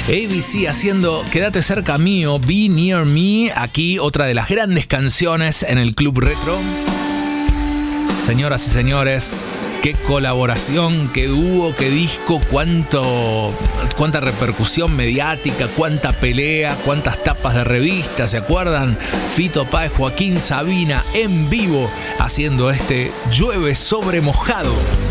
ABC haciendo Quédate cerca mío, Be Near Me. Aquí otra de las grandes canciones en el Club Retro. Señoras y señores, qué colaboración, qué dúo, qué disco, cuánta repercusión mediática, cuánta pelea, cuántas tapas de revistas, ¿se acuerdan? Fito Páez, Joaquín Sabina en vivo haciendo este Llueve sobre mojado.